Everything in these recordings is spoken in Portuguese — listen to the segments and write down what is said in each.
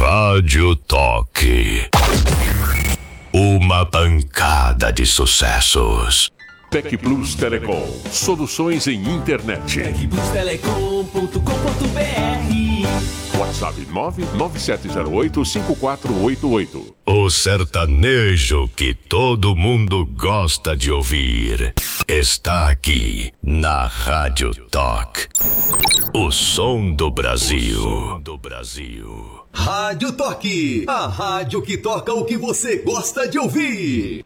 Rádio Toque. Uma pancada de sucessos. Tec Plus Telecom. Soluções em internet. tecplustelecom.com.br. WhatsApp 99708-5488. O sertanejo que todo mundo gosta de ouvir está aqui na Rádio Toque. O som do Brasil. Rádio Toque, a rádio que toca o que você gosta de ouvir.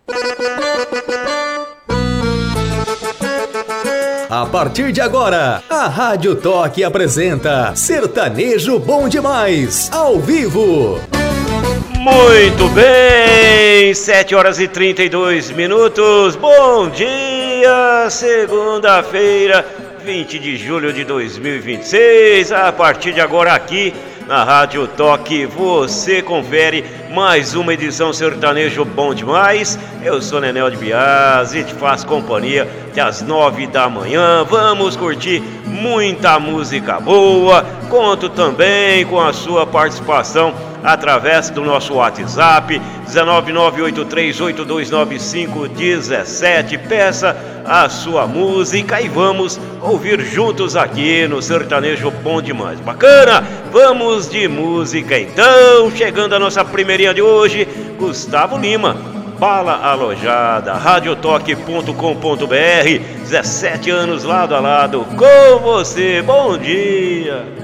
A partir de agora, a Rádio Toque apresenta Sertanejo Bom Demais, ao vivo. Muito bem, 7 horas e 32 minutos. Bom dia, segunda-feira, 20 de julho de 2026. A partir de agora aqui na Rádio Toque, você confere mais uma edição Sertanejo Bom Demais. Eu sou Nenel de Biasi e te faço companhia até às 9 da manhã. Vamos curtir muita música boa. Conto também com a sua participação através do nosso WhatsApp 19983829517. Peça a sua música e vamos ouvir juntos aqui no Sertanejo Bom Demais. Bacana? Vamos de música então. Chegando a nossa primeirinha de hoje, Gustavo Lima, Bala Alojada, radiotoque.com.br. 17 anos lado a lado com você. Bom dia.